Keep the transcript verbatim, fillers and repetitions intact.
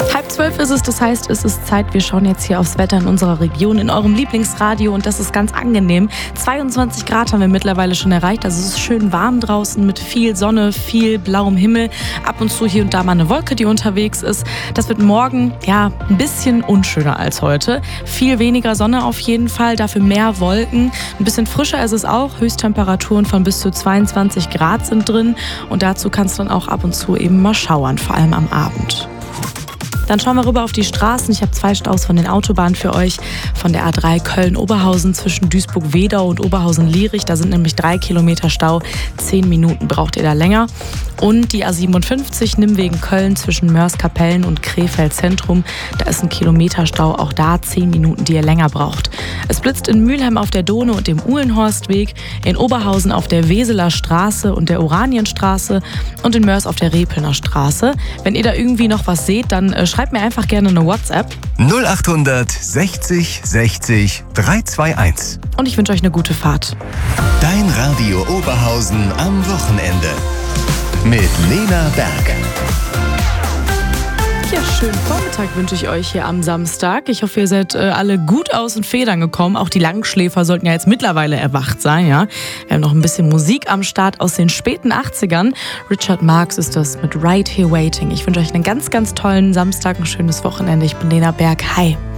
Halb zwölf ist es, das heißt, es ist Zeit, wir schauen jetzt hier aufs Wetter in unserer Region, in eurem Lieblingsradio und das ist ganz angenehm. zweiundzwanzig Grad haben wir mittlerweile schon erreicht, also es ist schön warm draußen mit viel Sonne, viel blauem Himmel, ab und zu hier und da mal eine Wolke, die unterwegs ist. Das wird morgen, ja, ein bisschen unschöner als heute. Viel weniger Sonne auf jeden Fall, dafür mehr Wolken. Ein bisschen frischer ist es auch, Höchsttemperaturen von bis zu zweiundzwanzig Grad sind drin und dazu kann es dann auch ab und zu eben mal schauern, vor allem am Abend. Dann schauen wir rüber auf die Straßen. Ich habe zwei Staus von den Autobahnen für euch. Von der A drei Köln-Oberhausen zwischen Duisburg-Wedau und Oberhausen-Lierich. Da sind nämlich drei Kilometer Stau. Zehn Minuten braucht ihr da länger. Und die A siebenundfünfzig Nimmwegen-Köln zwischen Mörs-Kapellen und Krefeld-Zentrum. Da ist ein Kilometer-Stau. Auch da zehn Minuten, die ihr länger braucht. Es blitzt in Mülheim auf der Dohne und dem Uhlenhorstweg. In Oberhausen auf der Weseler Straße und der Oranienstraße. Und in Mörs auf der Repelner Straße. Wenn ihr da irgendwie noch was seht, dann äh, schreibt mir einfach gerne eine WhatsApp. null achthundert sechzig sechzig dreihundertzweiundundzwanzig. Und ich wünsche euch eine gute Fahrt. Dein Radio Oberhausen am Wochenende. Mit Lena Berg. Ja, schönen Vormittag wünsche ich euch hier am Samstag. Ich hoffe, ihr seid äh, alle gut aus den Federn gekommen. Auch die Langschläfer sollten ja jetzt mittlerweile erwacht sein. Ja? Wir haben noch ein bisschen Musik am Start aus den späten achtzigern. Richard Marx ist das mit Right Here Waiting. Ich wünsche euch einen ganz, ganz tollen Samstag, ein schönes Wochenende. Ich bin Lena Berg. Hi.